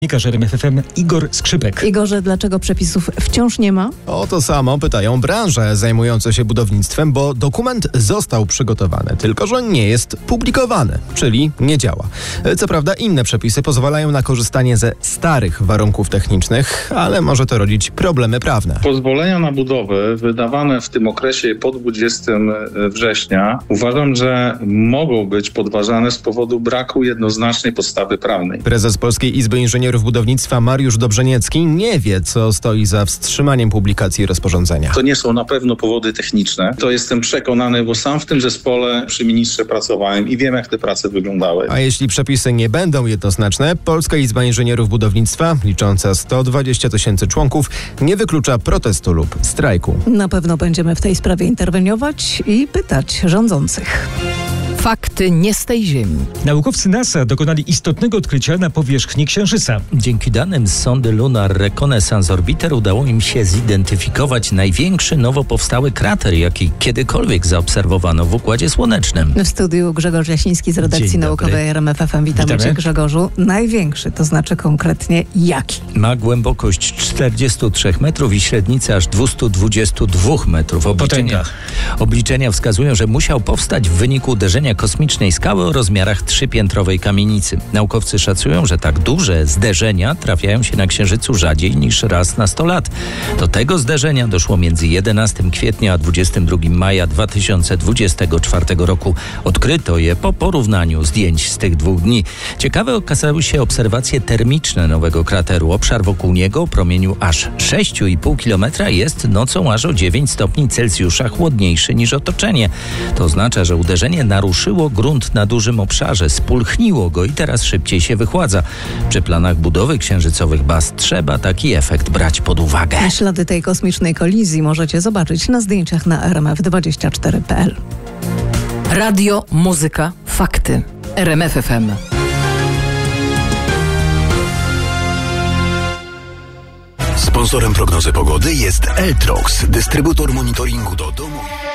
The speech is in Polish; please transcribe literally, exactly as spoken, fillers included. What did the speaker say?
Dziennikarz R M F F M Igor Skrzypek. Igorze, dlaczego przepisów wciąż nie ma? O to samo pytają branże zajmujące się budownictwem, bo dokument został przygotowany, tylko że nie jest publikowany, czyli nie działa. Co prawda inne przepisy pozwalają na korzystanie ze starych warunków technicznych, ale może to rodzić problemy prawne. Pozwolenia na budowę wydawane w tym okresie po dwudziestego września uważam, że mogą być podważane z powodu braku jednoznacznej podstawy prawnej. Prezes Polskiej Izby Inżynierów Budownictwa Mariusz Dobrzeniecki nie wie, co stoi za wstrzymaniem publikacji rozporządzenia. To nie są na pewno powody techniczne. To jestem przekonany, bo sam w tym zespole przy ministrze pracowałem i wiem, jak te prace wyglądały. A jeśli przepisy nie będą jednoznaczne, Polska Izba Inżynierów Budownictwa, licząca sto dwadzieścia tysięcy członków, nie wyklucza protestu lub strajku. Na pewno będziemy w tej sprawie interweniować i pytać rządzących. Fakty nie z tej ziemi. Naukowcy NASA dokonali istotnego odkrycia na powierzchni Księżyca. Dzięki danym z sondy Lunar Reconnaissance Orbiter udało im się zidentyfikować największy nowo powstały krater, jaki kiedykolwiek zaobserwowano w Układzie Słonecznym. W studiu Grzegorz Jasiński z redakcji Dzień naukowej dobry. R M F F M. Witamy Witamy. Cię, Grzegorzu. Największy, to znaczy konkretnie jaki? Ma głębokość czterdzieści trzy metrów i średnicę aż dwieście dwadzieścia dwa metrów. Obliczenia, Potęga. obliczenia wskazują, że musiał powstać w wyniku uderzenia kosmicznej skały o rozmiarach trzypiętrowej kamienicy. Naukowcy szacują, że tak duże zderzenia trafiają się na Księżycu rzadziej niż raz na sto lat. Do tego zderzenia doszło między jedenastego kwietnia a dwudziestego drugiego maja dwa tysiące dwudziestego czwartego roku. Odkryto je po porównaniu zdjęć z tych dwóch dni. Ciekawe okazały się obserwacje termiczne nowego krateru. Obszar wokół niego o promieniu aż sześć i pół kilometra jest nocą aż o dziewięć stopni Celsjusza chłodniejszy niż otoczenie. To oznacza, że uderzenie naruszyło grunt na dużym obszarze, spulchniło go i teraz szybciej się wychładza. Przy planach budowy księżycowych baz trzeba taki efekt brać pod uwagę. Ślady tej kosmicznej kolizji możecie zobaczyć na zdjęciach na r m f dwadzieścia cztery kropka p l. Radio, muzyka, fakty. R M F F M. Sponsorem prognozy pogody jest Eltrox, dystrybutor monitoringu do domu.